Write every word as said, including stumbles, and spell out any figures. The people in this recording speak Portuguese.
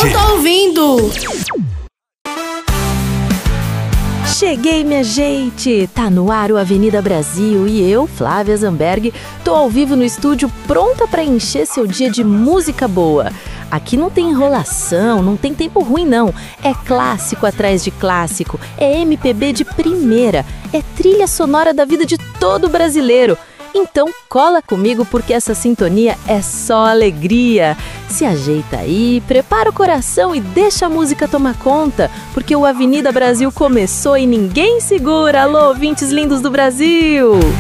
não tô ouvindo. Cheguei, minha gente! Tá no ar o Avenida Brasil e eu, Flávia Zamberg, tô ao vivo no estúdio pronta pra encher seu dia de música boa. Aqui não tem enrolação, não tem tempo ruim não. É clássico atrás de clássico, é M P B de primeira, é trilha sonora da vida de todo brasileiro. Então cola comigo porque essa sintonia é só alegria. Se ajeita aí, prepara o coração e deixa a música tomar conta, porque o Avenida Brasil começou e ninguém segura. Alô, ouvintes lindos do Brasil!